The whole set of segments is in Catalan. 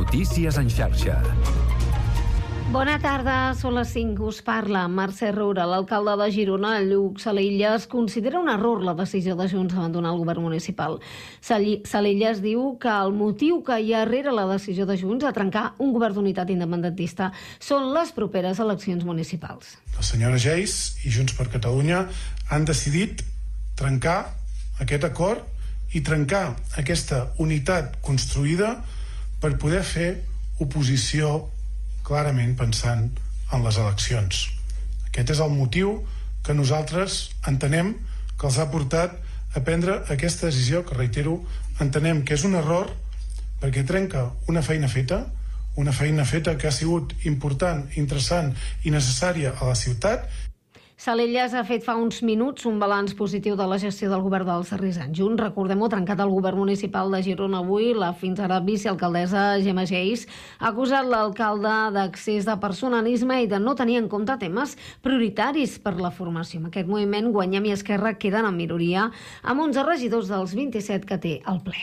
Notícies en xarxa. Bona tarda, són les 5, us parla Mercè Roura. L'alcalde de Girona, Lluc Salillas, considera un error la decisió de Junts d'abandonar el govern municipal. Salillas diu que el motiu que hi ha darrere la decisió de Junts a trencar un govern d'unitat independentista són les properes eleccions municipals. La senyora Geis i Junts per Catalunya han decidit trencar aquest acord i trencar aquesta unitat construïda per poder fer oposició clarament pensant en les eleccions. Aquest és el motiu que nosaltres entenem que els ha portat a prendre aquesta decisió, que reitero, entenem que és un error perquè trenca una feina feta que ha sigut important, interessant i necessària a la ciutat. Salillas ha fet fa uns minuts un balanç positiu de la gestió del govern dels darrers anys. Junts, recordem-ho, ha trencat el govern municipal de Girona avui. La fins ara vicealcaldessa Gemma Geis ha acusat l'alcalde d'accés de personalisme i de no tenir en compte temes prioritaris per la formació. En aquest moviment, Guanyem i Esquerra queden en minoria amb 11 regidors dels 27 que té el ple.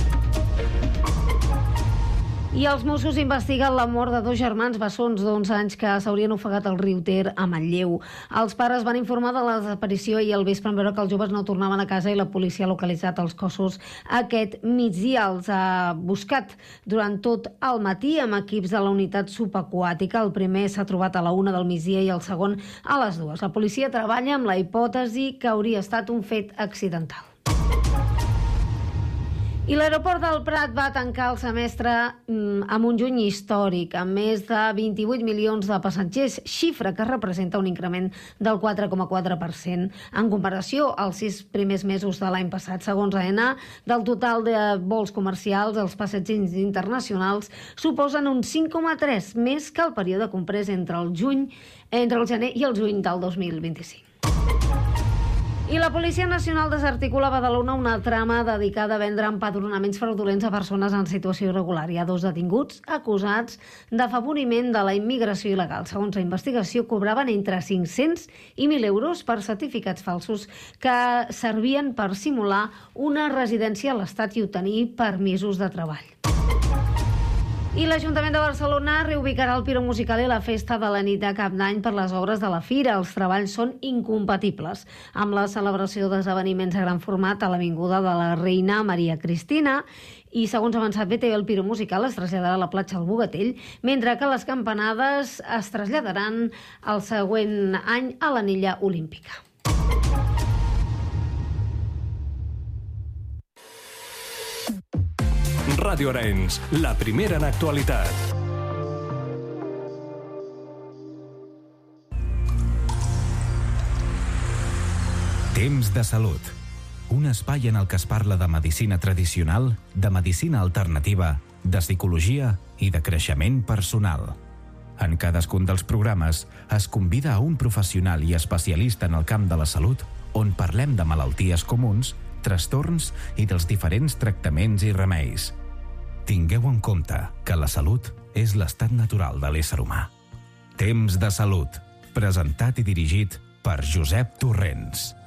I els Mossos investiguen la mort de 2 germans bessons d'11 anys que s'haurien ofegat al riu Ter a Manlleu. Els pares van informar de la desaparició i al vespre en veure que els joves no tornaven a casa i la policia ha localitzat els cossos aquest migdia. Els ha buscat durant tot el matí amb equips de la unitat subaquàtica. El primer s'ha trobat a la 1 del migdia i el segon a les 2. La policia treballa amb la hipòtesi que hauria estat un fet accidental. I l'aeroport del Prat va tancar el semestre amb un juny històric, amb més de 28 milions de passatgers, xifra que representa un increment del 4,4% en comparació als 6 primers mesos de l'any passat. Segons AENA, del total de vols comercials, els passatgers internacionals suposen un 5,3 més que el període comprès entre el gener i el juny del 2025. I la Policia Nacional desarticula a Badalona una trama dedicada a vendre empadronaments fraudulents a persones en situació irregular. Hi ha 2 detinguts acusats d'afavoriment de la immigració il·legal. Segons la investigació, cobraven entre 500 i 1.000 euros per certificats falsos que servien per simular una residència a l'Estat i obtenir permisos de treball. I l'Ajuntament de Barcelona reubicarà el Piro Musical i la festa de la nit de Cap d'Any per les obres de la Fira. Els treballs són incompatibles amb la celebració d'esdeveniments a gran format a l'Avinguda de la Reina Maria Cristina i, segons ha avançat BTV, el Piro Musical es traslladarà a la platja del Bogatell, mentre que les campanades es traslladaran el següent any a l'Anella Olímpica. Ràdio Arenys, la primera en actualitat. Temps de salut. Un espai en el que es parla de medicina tradicional, de medicina alternativa, de psicologia i de creixement personal. En cadascun dels programes es convida a un professional i especialista en el camp de la salut on parlem de malalties comuns, trastorns i dels diferents tractaments i remeis. Tingueu en compte que la salut és l'estat natural de l'ésser humà. Temps de salut, presentat i dirigit per Josep Torrents.